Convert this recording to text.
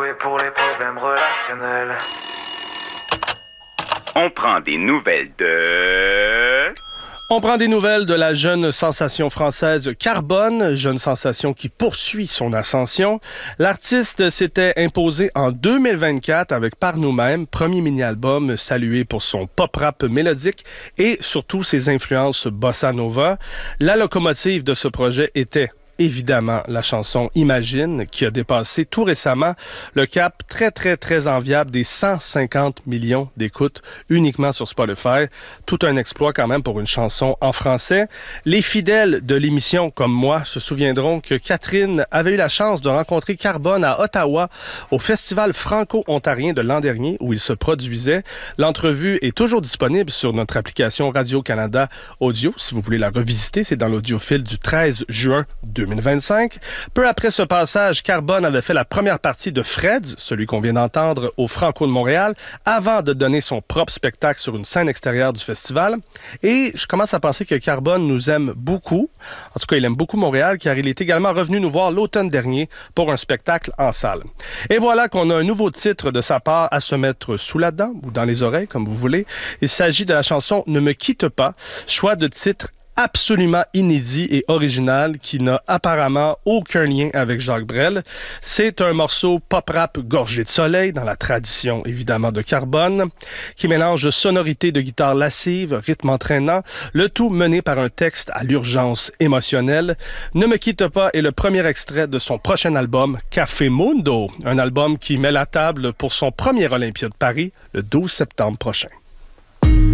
doué pour les problèmes relationnels. On prend des nouvelles de... On prend des nouvelles de la jeune sensation française Carbone, jeune sensation qui poursuit son ascension. L'artiste s'était imposé en 2024 avec Par nous-mêmes, premier mini-album salué pour son pop-rap mélodique et surtout ses influences bossa nova. La locomotive de ce projet était évidemment la chanson Imagine, qui a dépassé tout récemment le cap très enviable des 150 millions d'écoutes uniquement sur Spotify. Tout un exploit quand même pour une chanson en français. Les fidèles de l'émission, comme moi, se souviendront que Catherine avait eu la chance de rencontrer Carbone à Ottawa au Festival franco-ontarien de l'an dernier où il se produisait. L'entrevue est toujours disponible sur notre application Radio-Canada Audio. Si vous voulez la revisiter, c'est dans l'audiophile du 13 juin 2025. Peu après ce passage, Carbone avait fait la première partie de Freds, celui qu'on vient d'entendre au Franco de Montréal, avant de donner son propre spectacle sur une scène extérieure du festival. Et je commence à penser que Carbone nous aime beaucoup. En tout cas, il aime beaucoup Montréal, car il est également revenu nous voir l'automne dernier pour un spectacle en salle. Et voilà qu'on a un nouveau titre de sa part à se mettre sous la dent, ou dans les oreilles, comme vous voulez. Il s'agit de la chanson « Ne me quitte pas », choix de titre absolument inédit et original qui n'a apparemment aucun lien avec Jacques Brel. C'est un morceau pop-rap gorgé de soleil dans la tradition évidemment de Carbone qui mélange sonorité de guitare lascive, rythme entraînant, le tout mené par un texte à l'urgence émotionnelle. Ne me quitte pas est le premier extrait de son prochain album Café Mundo, un album qui met la table pour son premier Olympia de Paris le 12 septembre prochain.